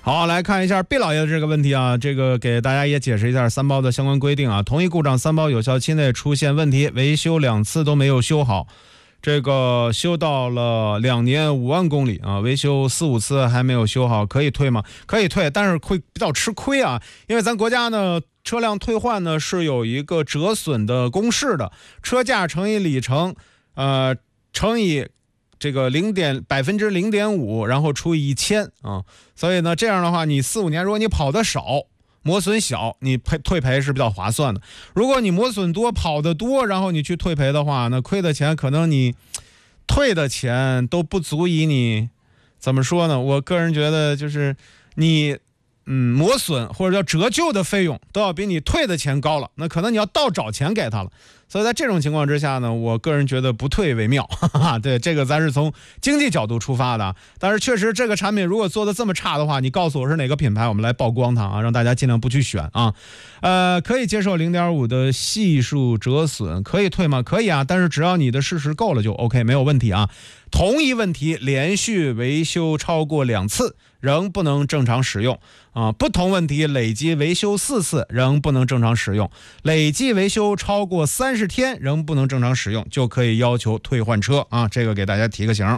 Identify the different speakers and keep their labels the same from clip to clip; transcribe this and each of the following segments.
Speaker 1: 好，来看一下毕老爷的这个问题啊，这个给大家也解释一下三包的相关规定啊。同一故障三包有效期内出现问题，维修2次都没有修好，这个修到了2年5万公里啊，维修4、5次还没有修好，可以退吗？可以退，但是会比较吃亏啊，因为咱国家呢车辆退换呢是有一个折损的公式的，车价乘以里程，乘以这个0.5%，然后除以1000啊，所以呢这样的话，你4、5年如果你跑得少，磨损小，你退赔是比较划算的。如果你磨损多，跑得多，然后你去退赔的话，那亏的钱可能你退的钱都不足以你怎么说呢？我个人觉得就是你磨损或者叫折旧的费用都要比你退的钱高了，那可能你要倒找钱给他了。所以在这种情况之下呢，我个人觉得不退为妙。对，这个咱是从经济角度出发的，但是确实这个产品如果做的这么差的话，你告诉我是哪个品牌，我们来曝光它啊，让大家尽量不去选啊。可以接受0.5的系数折损，可以退吗？可以啊，但是只要你的事实够了就 OK， 没有问题啊。同一问题连续维修超过2次仍不能正常使用啊，不同问题累计维修4次仍不能正常使用，累计维修超过30天仍不能正常使用，就可以要求退换车啊，这个给大家提个醒。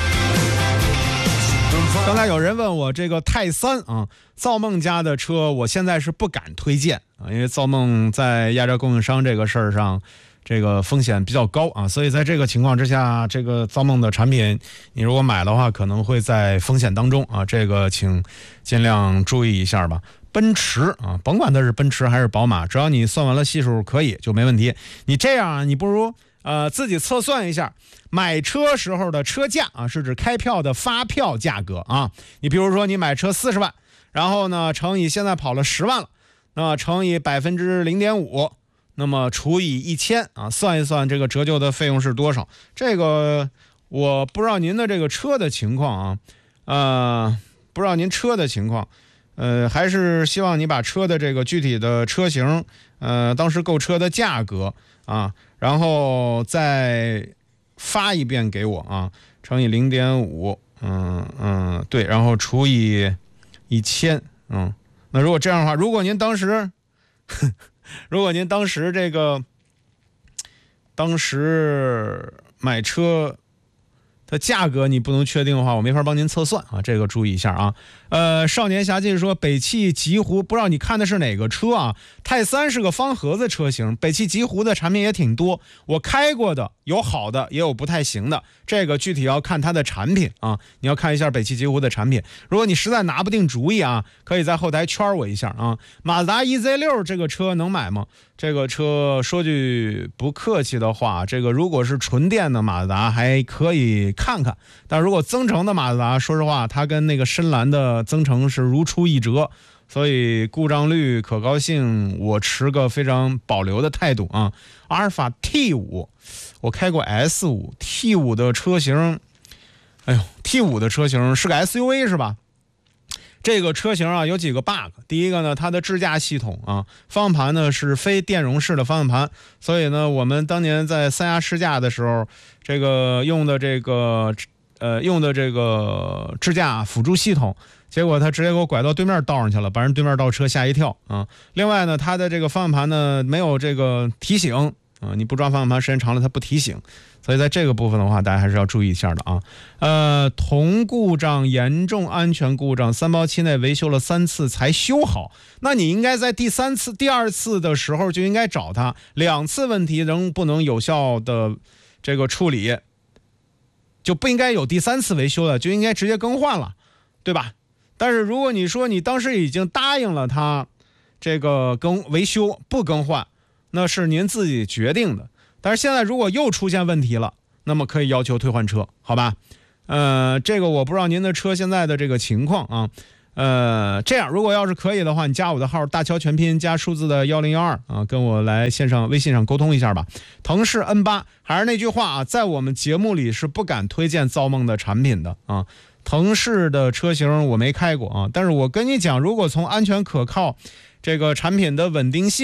Speaker 1: 刚才有人问我这个泰3啊，造梦家的车，我现在是不敢推荐啊，因为造梦在压榨供应商这个事儿上，这个风险比较高啊，所以在这个情况之下，这个造梦的产品，你如果买的话，可能会在风险当中啊，这个请尽量注意一下吧。奔驰啊，甭管它是奔驰还是宝马，只要你算完了系数可以就没问题。你这样啊，你不如自己测算一下买车时候的车价啊，是指开票的发票价格啊。你比如说你买车40万，然后呢乘以现在跑了10万了，那乘以0.5%，那么除以1000啊，算一算这个折旧的费用是多少？这个我不知道您的这个车的情况啊，不知道您车的情况。还是希望你把车的这个具体的车型，当时购车的价格啊，然后再发一遍给我啊，乘以0.5，对，然后除以1000，那如果这样的话，如果您当时这个当时买车的价格你不能确定的话，我没法帮您测算啊，这个注意一下啊。少年侠进说北汽极狐，不知道你看的是哪个车啊？泰3是个方盒子车型，北汽极狐的产品也挺多，我开过的有好的也有不太行的，这个具体要看它的产品啊，你要看一下北汽极狐的产品。如果你实在拿不定主意啊，可以在后台圈我一下啊。马自达 EZ6 这个车能买吗？这个车说句不客气的话，这个如果是纯电的马自达还可以看看，但如果增程的马自达，说实话它跟那个深蓝的增程是如出一辙，所以故障率可靠性我持个非常保留的态度啊。阿尔法 T5 我开过 S5 T5 的车型，T5 的车型是个 SUV 是吧？这个车型啊有几个 bug， 第一个呢，它的支架系统啊，方向盘呢是非电容式的方向盘，所以呢，我们当年在三亚试驾的时候，这个用的这个支架辅助系统，结果它直接给我拐到对面道上去了，把人对面道车吓一跳啊。另外呢，它的这个方向盘呢没有这个提醒啊，你不抓方向盘时间长了它不提醒，所以在这个部分的话，大家还是要注意一下的啊。同故障严重安全故障，3包期内维修了3次才修好，那你应该在第2次的时候就应该找他，2次问题仍不能有效的这个处理，就不应该有第3次维修了，就应该直接更换了，对吧？但是如果你说你当时已经答应了他这个维修不更换，那是您自己决定的。但是现在如果又出现问题了，那么可以要求退换车，好吧？这个我不知道您的车现在的这个情况啊。这样如果要是可以的话，你加我的号大乔全拼加数字的1012啊，跟我来微信上沟通一下吧。腾势 N8 还是那句话啊，在我们节目里是不敢推荐造梦的产品的啊。腾势的车型我没开过啊，但是我跟你讲，如果从安全可靠这个产品的稳定性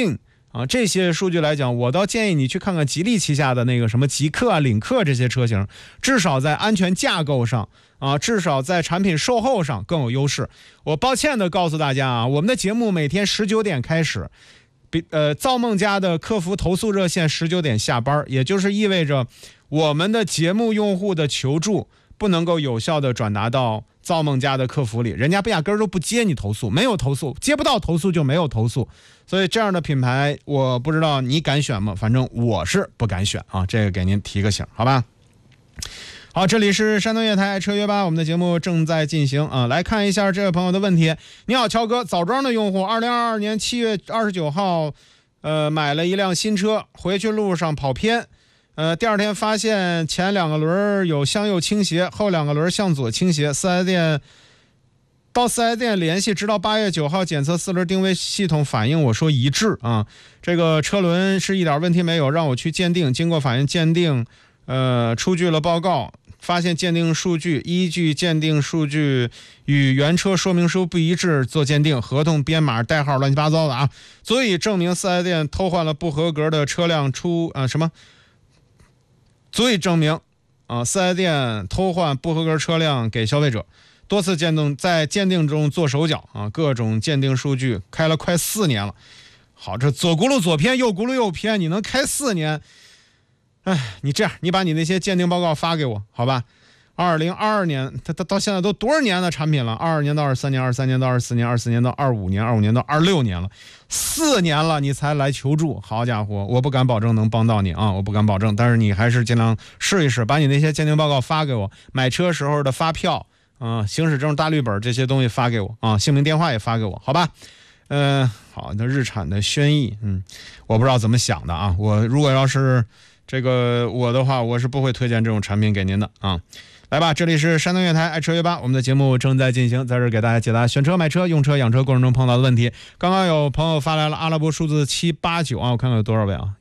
Speaker 1: 啊，这些数据来讲，我倒建议你去看看吉利旗下的那个什么极氪啊、领克这些车型，至少在安全架构上啊，至少在产品售后上更有优势。我抱歉的告诉大家啊，我们的节目每天19点开始，造梦家的客服投诉热线19点下班，也就是意味着我们的节目用户的求助不能够有效的转达到造梦家的客服里，人家压根儿都不接你投诉，没有投诉，接不到投诉就没有投诉。所以这样的品牌我不知道你敢选吗？反正我是不敢选啊，这个给您提个醒，好吧。好，这里是山东夜台爱车约吧，我们的节目正在进行啊。来看一下这位朋友的问题。你好，乔哥，枣庄的用户，2022年7月29号，买了一辆新车，回去路上跑偏，第二天发现前2个轮有向右倾斜，后2个轮向左倾斜。到4S店联系，直到8月9号检测4轮定位系统反应，我说一致啊，这个车轮是一点问题没有，让我去鉴定。经过法院鉴定，出具了报告，发现鉴定数据依据鉴定数据与原车说明书不一致做鉴定，合同编码代号乱七八糟的啊，足以证明4S店偷换了不合格的车辆足以证明4S店偷换不合格车辆给消费者。多次在鉴定中做手脚啊，各种鉴定数据开了快4年了。好，这左轱辘左偏，右轱辘右偏，你能开4年？哎，你这样，你把你那些鉴定报告发给我，好吧？2022年，它到现在都多少年的产品了？22年到23年，23年到24年，24年到25年，25年到26年了，4年了你才来求助，好家伙，我不敢保证能帮到你啊，我不敢保证，但是你还是尽量试一试，把你那些鉴定报告发给我，买车时候的发票。行驶证大绿本这些东西发给我啊，姓名电话也发给我，好吧？好，那日产的轩逸，我不知道怎么想的啊，我如果要是这个我的话，我是不会推荐这种产品给您的啊。来吧，这里是山东乐台爱车约吧，我们的节目正在进行，在这儿给大家解答选车、买车、用车、养车过程中碰到的问题。刚刚有朋友发来了阿拉伯数字789啊，我看看有多少位啊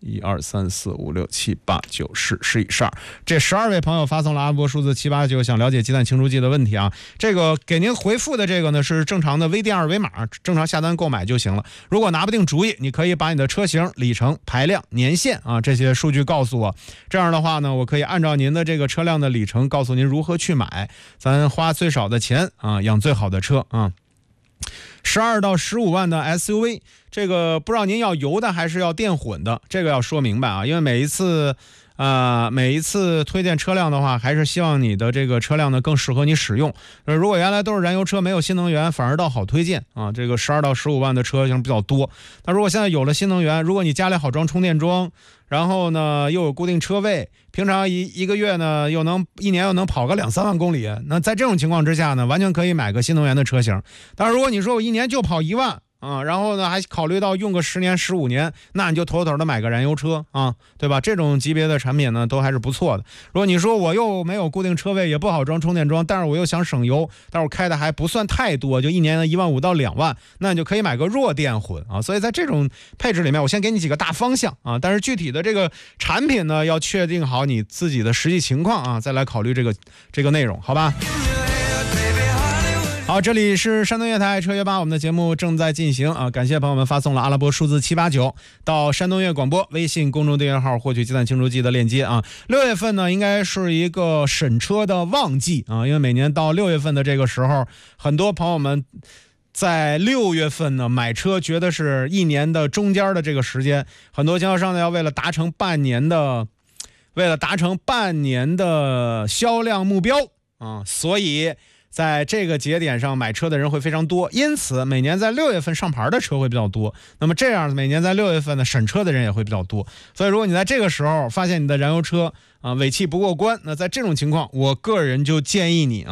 Speaker 1: ？1、2、3、4、5、6、7、8、9、10、11、12，这12位朋友发送了阿拉伯数字789，想了解鸡蛋清除剂的问题啊。这个给您回复的这个呢是正常的微店二维码，正常下单购买就行了。如果拿不定主意，你可以把你的车型、里程、排量、年限啊这些数据告诉我，这样的话呢，我可以按照您的这个车辆的里程告诉您如何去买，咱花最少的钱啊，养最好的车啊。12到15万的 SUV， 这个不知道您要油的还是要电混的，这个要说明白啊，因为每一次推荐车辆的话，还是希望你的这个车辆呢更适合你使用。如果原来都是燃油车，没有新能源，反而倒好推荐啊。这个12到15万的车型比较多。那如果现在有了新能源，如果你家里好装充电桩，然后呢又有固定车位，平常一个月呢一年又能跑个2、3万公里，那在这种情况之下呢，完全可以买个新能源的车型。但是如果你说我一年就跑1万啊，然后呢还考虑到用个10年、15年，那你就妥妥的买个燃油车啊，对吧？这种级别的产品呢都还是不错的。如果你说我又没有固定车位，也不好装充电桩，但是我又想省油，但是我开的还不算太多，就一年1万5到2万，那你就可以买个弱电混啊。所以在这种配置里面，我先给你几个大方向啊，但是具体的这个产品呢，要确定好你自己的实际情况啊，再来考虑这个内容，好吧？好，这里是山东乐台爱车约吧，我们的节目正在进行啊！感谢朋友们发送了阿拉伯数字789到山东乐广播微信公众订阅号获取鸡蛋清除剂的链接啊。6月份呢，应该是一个审车的旺季啊，因为每年到6月份的这个时候，很多朋友们在6月份呢买车，觉得是一年的中间的这个时间，很多经销商呢要为了达成半年的销量目标啊，所以在这个节点上买车的人会非常多，因此每年在6月份上牌的车会比较多，那么这样每年在6月份的审车的人也会比较多。所以如果你在这个时候发现你的燃油车尾气不过关，那在这种情况我个人就建议你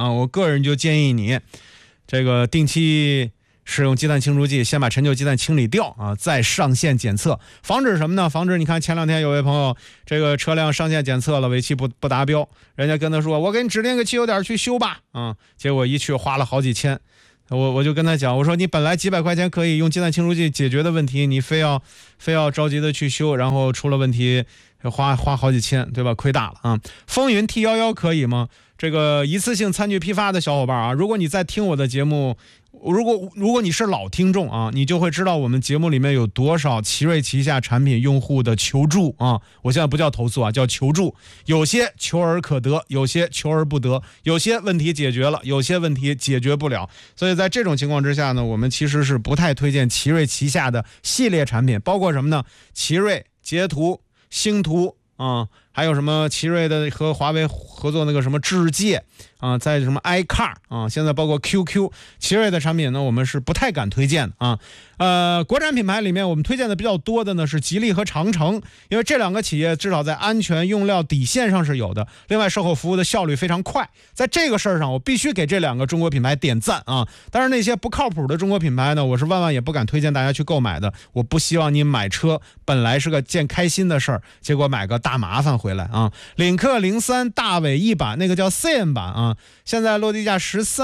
Speaker 1: 这个定期使用鸡蛋清除剂，先把陈旧鸡蛋清理掉啊，再上线检测，防止什么呢？防止你看前2天有位朋友这个车辆上线检测了，尾气不达标，人家跟他说我给你指定个汽油点去修吧啊，结果一去花了好几千。我就跟他讲，我说你本来几百块钱可以用鸡蛋清除剂解决的问题，你非要着急的去修，然后出了问题花好几千，对吧？亏大了啊！风云 T11可以吗？这个一次性餐具批发的小伙伴啊，如果你在听我的节目， 如果你是老听众啊，你就会知道我们节目里面有多少奇瑞旗下产品用户的求助啊！我现在不叫投诉啊，叫求助。有些求而可得，有些求而不得，有些问题解决了，有些问题解决不了。所以在这种情况之下呢，我们其实是不太推荐奇瑞旗下的系列产品，包括什么呢？奇瑞、捷途、星途啊，还有什么奇瑞的和华为合作那个什么智界啊，在什么 iCar 啊，现在包括 QQ， 奇瑞的产品呢，我们是不太敢推荐的啊。国产品牌里面我们推荐的比较多的呢是吉利和长城，因为这两个企业至少在安全用料底线上是有的，另外售后服务的效率非常快，在这个事儿上我必须给这两个中国品牌点赞啊。但是那些不靠谱的中国品牌呢，我是万万也不敢推荐大家去购买的。我不希望你买车本来是个件开心的事儿，结果买个大麻烦回来啊。领克03大尾翼版那个叫 CN 版啊，现在落地价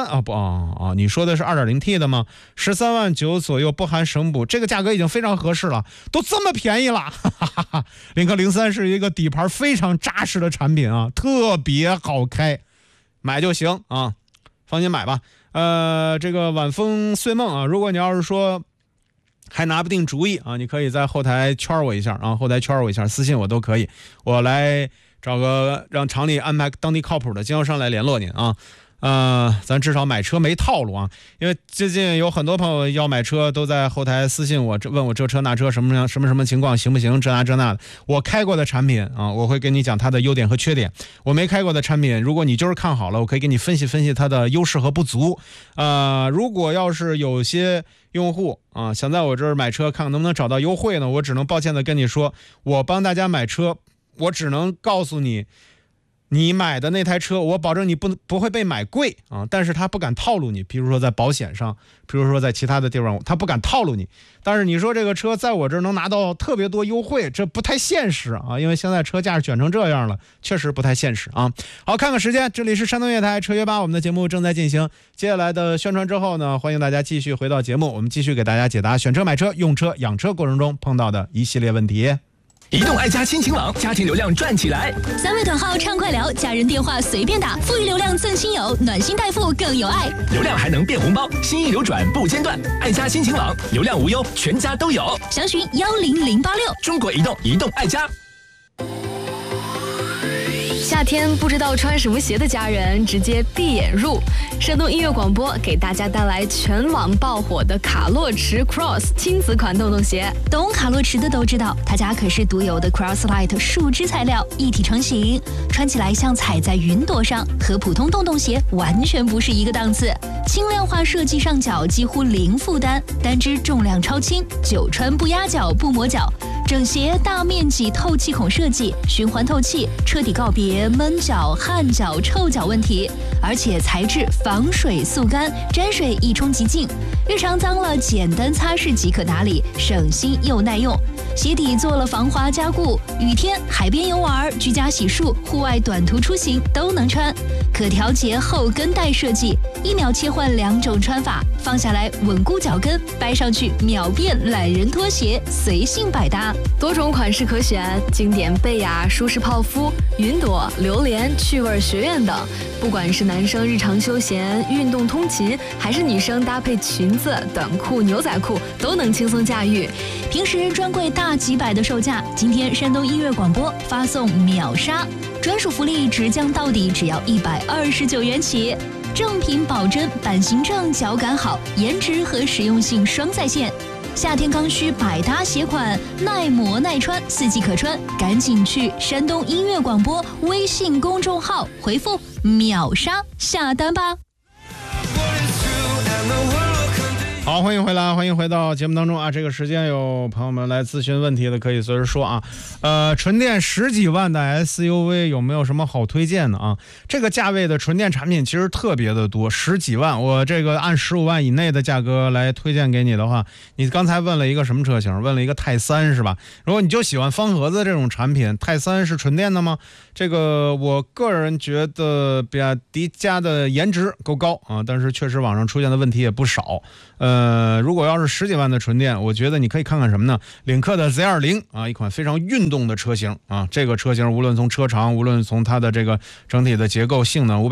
Speaker 1: 13你说的是 2.0T 的吗？13万9左右不含省补，这个价格已经非常合适了，都这么便宜了。领克03是一个底盘非常扎实的产品啊，特别好开，买就行啊，放心买吧。这个晚风碎梦啊，如果你要是说还拿不定主意啊，你可以在后台圈我一下啊，后台圈我一下，私信我都可以，我来找个让厂里安排当地靠谱的经销商来联络您啊。咱至少买车没套路啊，因为最近有很多朋友要买车，都在后台私信我，问我这车那车什么情况，行不行，这那的。我开过的产品啊，我会跟你讲它的优点和缺点；我没开过的产品，如果你就是看好了，我可以给你分析它的优势和不足。如果要是有些用户啊想在我这儿买车，看看能不能找到优惠呢，我只能抱歉的跟你说，我帮大家买车，我只能告诉你。你买的那台车，我保证你不会被买贵啊，但是他不敢套路你，比如说在保险上，比如说在其他的地方，他不敢套路你。但是你说这个车在我这儿能拿到特别多优惠，这不太现实啊，因为现在车价卷成这样了，确实不太现实啊。好，看看时间，这里是山东电台车约吧，我们的节目正在进行。接下来的宣传之后呢，欢迎大家继续回到节目，我们继续给大家解答选车、买车、用车、养车过程中碰到的一系列问题。
Speaker 2: 移动爱家亲情网，家庭流量赚起来
Speaker 3: ！3位短号畅快聊，家人电话随便打，富裕流量赠亲友，暖心代付更有爱，
Speaker 2: 流量还能变红包，心意流转不间断。爱家亲情网，流量无忧，全家都有。
Speaker 3: 详询10086。
Speaker 2: 中国移动，移动爱家。
Speaker 4: 夏天不知道穿什么鞋的家人，直接闭眼入。山东音乐广播给大家带来全网爆火的卡洛驰 Cross 亲子款洞洞鞋。
Speaker 3: 懂卡洛驰的都知道，他家可是独有的 Crosslight 树脂材料，一体成型，穿起来像踩在云朵上，和普通洞洞鞋完全不是一个档次。轻量化设计，上脚几乎零负担，单只重量超轻，久穿不压脚不磨脚。整鞋大面积透气孔设计，循环透气，彻底告别闷脚、汗脚、臭脚问题，而且材质防水速干，沾水一冲即净，日常脏了简单擦拭即可打理，省心又耐用。鞋底做了防滑加固，雨天、海边游玩、居家洗漱、户外短途出行都能穿。可调节后跟带设计，1秒切换2种穿法，放下来稳固脚跟，掰上去秒变懒人拖鞋，随性百搭。
Speaker 4: 多种款式可选，经典贝雅、舒适泡芙、云朵、榴莲、趣味学院等。不管是男生日常休闲、运动通勤，还是女生搭配裙子、短裤、牛仔裤，都能轻松驾驭。
Speaker 3: 平时专柜大几百的售价，今天山东音乐广播发送秒杀，专属福利直降到底，只要129元起。正品保真，版型正，脚感好，颜值和实用性双在线。夏天刚需百搭鞋款，耐磨耐穿，4季可穿，赶紧去山东音乐广播微信公众号回复秒杀下单吧。
Speaker 1: 好，欢迎回来，欢迎回到节目当中啊！这个时间有朋友们来咨询问题的，可以随时说啊。纯电10几万的 SUV 有没有什么好推荐的啊？这个价位的纯电产品其实特别的多，10几万，我这个按15万以内的价格来推荐给你的话，你刚才问了一个什么车型？问了一个泰3是吧？如果你就喜欢方盒子这种产品，泰3是纯电的吗？这个我个人觉得比亚迪家的颜值够高啊，但是确实网上出现的问题也不少。 如果要是10几万的纯电，我觉得你可以看看什么呢？领克的 Z20 啊，一款非常运动的车型啊。这个车型无论从车长，无论从它的这个整体的结构性能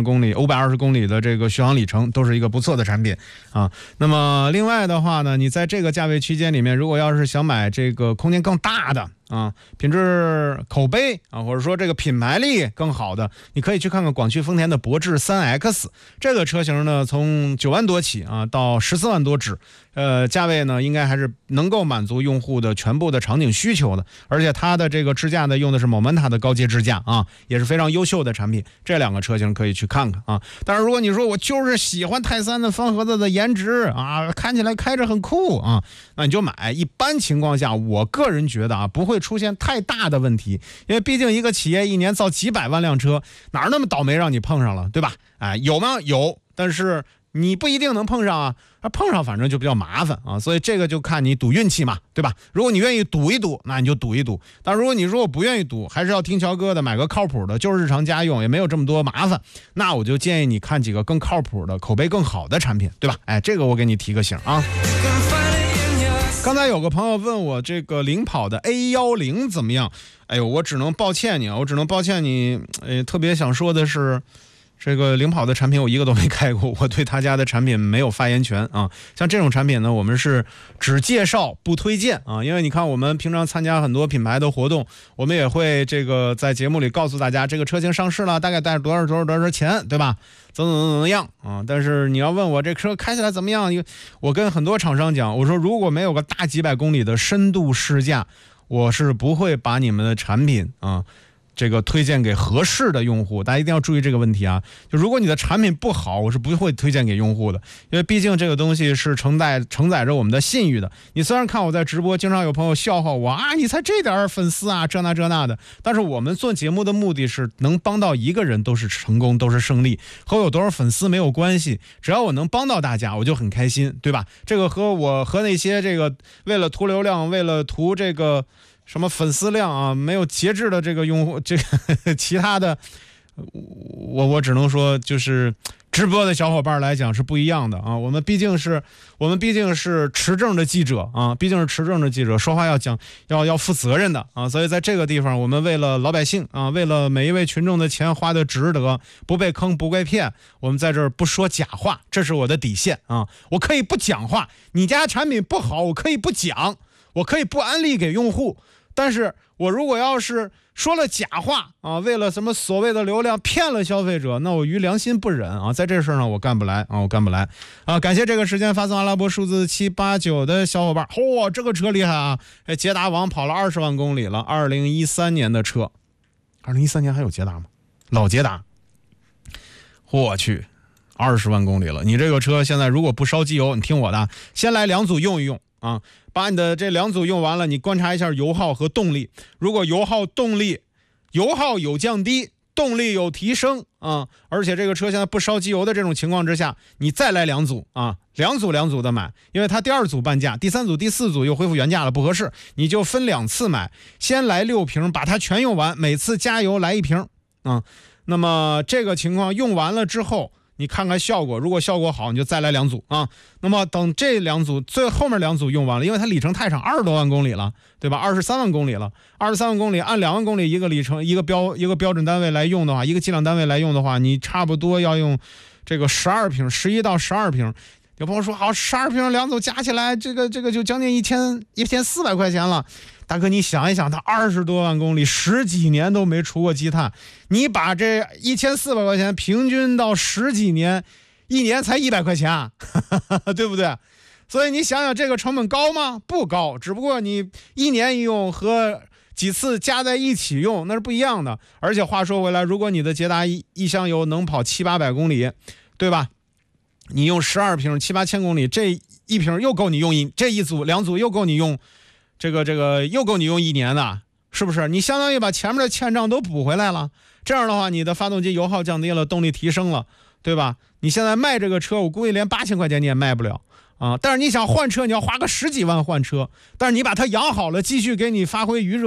Speaker 1: ，520公里的这个续航里程，都是一个不错的产品啊。那么另外的话呢，你在这个价位区间里面，如果要是想买这个空间更大的啊，品质口碑啊，或者说这个品牌力更好的，你可以去看看广汽丰田的博致 3X 这个车型呢，从9万多起啊到14万多止，价位呢应该还是能够满足用户的全部的场景需求的，而且它的这个支架呢用的是 Momenta 的高阶支架啊，也是非常优秀的产品，这2个车型可以去看看啊。但是如果你说我就是喜欢泰山的方盒子的颜值啊，看起来开着很酷啊，那你就买。一般情况下，我个人觉得啊，不会出现太大的问题，因为毕竟一个企业一年造几百万辆车，哪儿那么倒霉让你碰上了，对吧？哎，有吗？有，但是你不一定能碰上啊，碰上反正就比较麻烦啊，所以这个就看你赌运气嘛，对吧？如果你愿意赌一赌，那你就赌一赌；但如果你说我不愿意赌，还是要听乔哥的，买个靠谱的，就是日常家用，也没有这么多麻烦，那我就建议你看几个更靠谱的、口碑更好的产品，对吧？哎，这个我给你提个醒啊。刚才有个朋友问我这个领跑的 A10怎么样？哎呦，我只能抱歉你，特别想说的是，这个领跑的产品我一个都没开过，我对他家的产品没有发言权啊。像这种产品呢，我们是只介绍不推荐啊，因为你看我们平常参加很多品牌的活动，我们也会这个在节目里告诉大家这个车型上市了，大概带多少钱，对吧？怎么样啊？但是你要问我这车开起来怎么样，我跟很多厂商讲，我说如果没有个大几百公里的深度试驾，我是不会把你们的产品啊这个推荐给合适的用户。大家一定要注意这个问题啊，就如果你的产品不好，我是不会推荐给用户的，因为毕竟这个东西是承载着我们的信誉的。你虽然看我在直播经常有朋友笑话我啊，你才这点粉丝啊，这那的，但是我们做节目的目的是能帮到一个人都是成功，都是胜利，和我有多少粉丝没有关系，只要我能帮到大家我就很开心，对吧？这个和那些这个为了图流量，为了图这个什么粉丝量啊，没有节制的这个用户，这个其他的，我只能说，就是直播的小伙伴来讲是不一样的啊。我们毕竟是持证的记者啊，说话要负责任的啊。所以在这个地方，我们为了老百姓啊，为了每一位群众的钱花的值得，不被坑不被骗，我们在这儿不说假话，这是我的底线啊。我可以不讲话，你家产品不好，我可以不讲，我可以不安利给用户。但是我如果要是说了假话啊，为了什么所谓的流量骗了消费者，那我于良心不忍啊，在这事儿上我干不来啊！感谢这个时间发送阿拉伯数字789的小伙伴，这个车厉害啊！捷达王跑了20万公里了，2013年的车，2013年还有捷达吗？老捷达，我去，20万公里了！你这个车现在如果不烧机油，你听我的，先来2组用一用啊。把你的这2组用完了，你观察一下油耗和动力。如果油耗有降低，动力有提升啊，而且这个车现在不烧机油的这种情况之下，你再来2组啊，2组的买，因为它第2组半价，第3组、第4组又恢复原价了，不合适，你就分2次买，先来6瓶，把它全用完，每次加油来1瓶啊。那么这个情况用完了之后，你看看效果，如果效果好，你就再来2组啊。那么等这2组最后面2组用完了，因为它里程太长，20多万公里了，对吧？23万公里了，23万公里按2万公里一个里程，一个标准单位来用的话，一个计量单位来用的话，你差不多要用这个12瓶，11到12瓶。有朋友说好，12瓶2组加起来，这个就将近1400块钱了。大哥，你想一想，他20多万公里，10几年都没出过积碳，你把这1400块钱平均到10几年，一年才100块钱啊，对不对？所以你想想，这个成本高吗？不高，只不过你1年一用和几次加在一起用那是不一样的。而且话说回来，如果你的捷达一箱油能跑700-800公里，对吧？你用12瓶7-8千公里，这一瓶又够你用这一组2组又够你用。这个又够你用1年的，是不是？你相当于把前面的欠账都补回来了。这样的话，你的发动机油耗降低了，动力提升了，对吧？你现在卖这个车，我估计连8000块钱你也卖不了啊。但是你想换车，你要花个10几万换车，但是你把它养好了，继续给你发挥余热，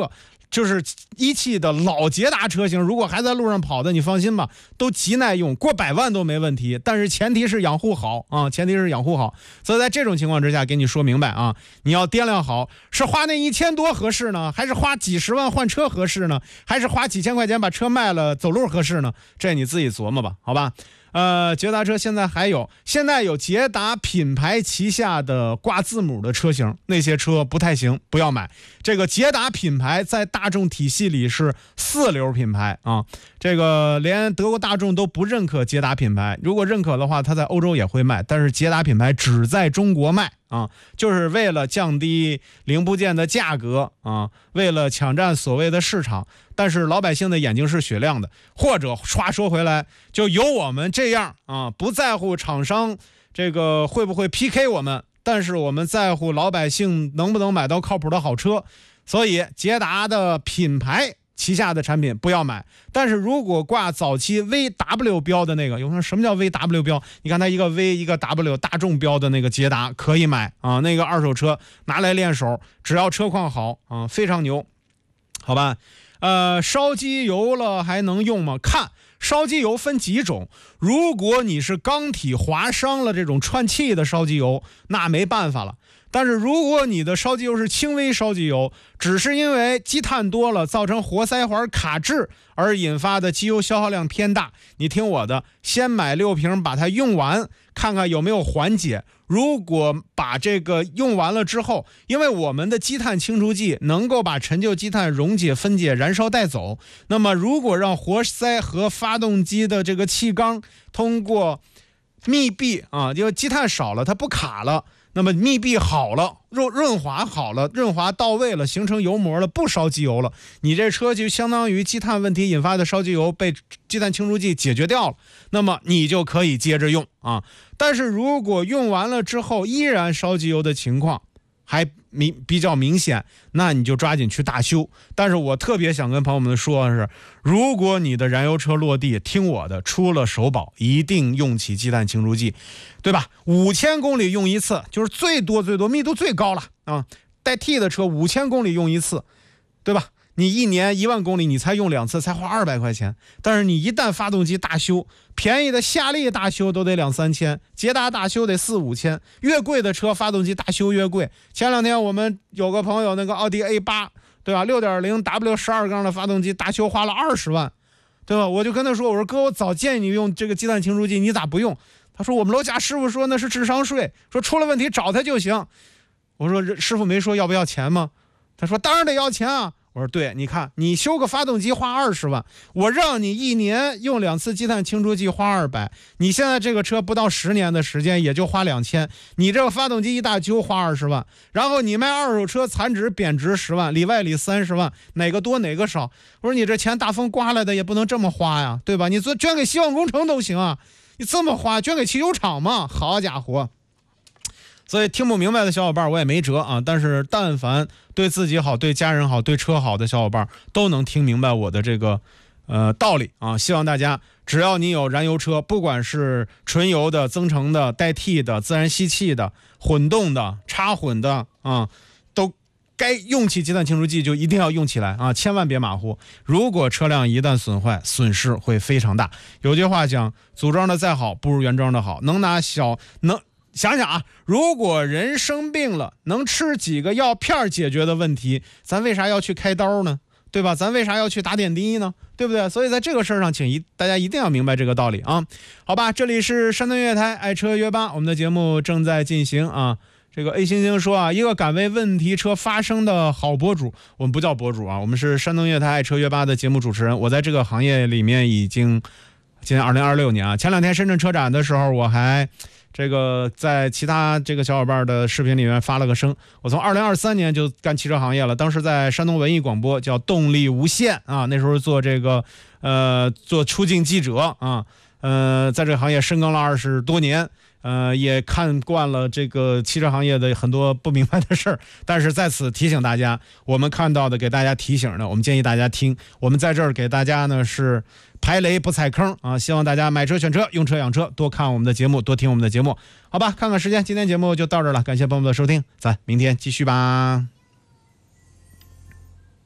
Speaker 1: 就是一汽的老捷达车型，如果还在路上跑的，你放心吧，都极耐用，过100万都没问题。但是前提是养护好啊，前提是养护好。所以在这种情况之下，给你说明白啊，你要掂量好，是花那1000多合适呢，还是花几十万换车合适呢，还是花几千块钱把车卖了走路合适呢？这你自己琢磨吧，好吧？捷达车现在有捷达品牌旗下的挂字母的车型，那些车不太行，不要买。这个捷达品牌在大众体系里是4流品牌啊，这个连德国大众都不认可捷达品牌，如果认可的话，它在欧洲也会卖，但是捷达品牌只在中国卖啊，就是为了降低零部件的价格啊，为了抢占所谓的市场。但是老百姓的眼睛是雪亮的，或者话说回来，就有我们这样啊，不在乎厂商这个会不会 PK 我们，但是我们在乎老百姓能不能买到靠谱的好车。所以捷达的品牌旗下的产品不要买，但是如果挂早期 VW 标的那个，有什么叫 VW 标？你看它一个 V 一个 W 大众标的那个捷达可以买啊，那个二手车拿来练手，只要车况好啊，非常牛，好吧？烧机油了还能用吗？看烧机油分几种，如果你是钢体划伤了这种串气的烧机油，那没办法了。但是如果你的烧机油是轻微烧机油，只是因为积碳多了造成活塞环卡滞而引发的机油消耗量偏大，你听我的，先买6瓶把它用完，看看有没有缓解。如果把这个用完了之后，因为我们的积碳清除剂能够把陈旧积碳溶解、分解、燃烧带走，那么如果让活塞和发动机的这个气缸通过密闭啊，因为积碳少了它不卡了，那么密闭好了，润滑好了，润滑到位了，形成油膜了，不烧机油了，你这车就相当于积碳问题引发的烧机油被积碳清除剂解决掉了，那么你就可以接着用啊。但是如果用完了之后依然烧机油的情况还比较明显，那你就抓紧去大修。但是我特别想跟朋友们说的是，如果你的燃油车落地，听我的，出了首保一定用起积碳清除剂，对吧？5000公里用一次，就是最多密度最高了啊！带 T 的车5000公里用一次，对吧？你一年1万公里你才用2次，才花200块钱。但是你一旦发动机大修，便宜的夏利大修都得2-3千，捷达大修得4-5千，越贵的车发动机大修越贵。前2天我们有个朋友那个奥迪 A8， 对吧 6.0 W12 缸的发动机大修花了20万，对吧？我就跟他说，我说哥，我早建议你用这个积碳清除剂，你咋不用？他说我们楼下师傅说那是智商税，说出了问题找他就行。我说师傅没说要不要钱吗？他说当然得要钱啊。我说对，你看你修个发动机花20万，我让你1年用2次积碳清除剂花200，你现在这个车不到10年的时间也就花2000，你这个发动机一大修花20万，然后你卖二手车残值贬值10万，里外里30万，哪个多哪个少？我说你这钱大风刮来的也不能这么花呀，对吧？你捐给希望工程都行啊，你这么花捐给汽油厂嘛，好家伙！所以听不明白的小伙伴我也没辙啊，但是但凡对自己好、对家人好、对车好的小伙伴都能听明白我的这个道理啊。希望大家只要你有燃油车，不管是纯油的、增程的、带 T 的、自然吸气的、混动的、插混的啊，都该用起积碳清除剂就一定要用起来啊，千万别马虎。如果车辆一旦损坏，损失会非常大。有句话讲，组装的再好不如原装的好，想想啊，如果人生病了，能吃几个药片解决的问题，咱为啥要去开刀呢？对吧？咱为啥要去打点滴呢？对不对？所以在这个事儿上，大家一定要明白这个道理啊。好吧，这里是山东音乐台爱车约吧，我们的节目正在进行啊。这个 A 星星说啊，一个敢为问题车发声的好博主，我们不叫博主啊，我们是山东音乐台爱车约吧的节目主持人。我在这个行业里面今年2026年啊，前2天深圳车展的时候，我还这个在其他这个小伙伴的视频里面发了个声，我从2023年就干汽车行业了，当时在山东文艺广播叫动力无限啊，那时候做这个做出境记者啊，在这个行业深耕了20多年，也看惯了这个汽车行业的很多不明白的事儿，但是在此提醒大家，我们看到的给大家提醒的，我们建议大家听，我们在这儿给大家呢是排雷不踩坑啊！希望大家买车选车，用车养车，多看我们的节目，多听我们的节目，好吧？看看时间，今天节目就到这儿了，感谢朋友们的收听，咱明天继续吧。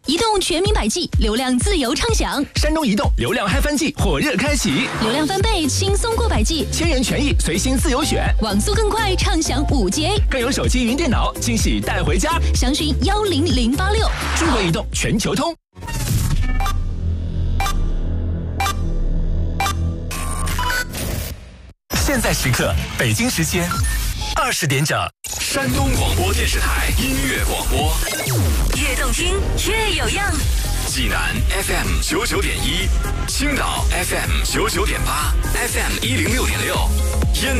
Speaker 3: 移动全民百 G， 流量自由畅享。
Speaker 2: 山东移动流量嗨翻季火热开启，
Speaker 3: 流量翻倍，轻松过百 G，
Speaker 2: 千元权益随心自由选，
Speaker 3: 网速更快，畅享5G，
Speaker 2: 更有手机云电脑惊喜带回家。
Speaker 3: 详询10086。
Speaker 2: 中国移动全球通。现在时刻，北京时间20点整，山东广播电视台音乐广播，
Speaker 3: 越动听越有样。
Speaker 2: 济南 FM 99.1，青岛 FM 99.8，FM 106.6，烟台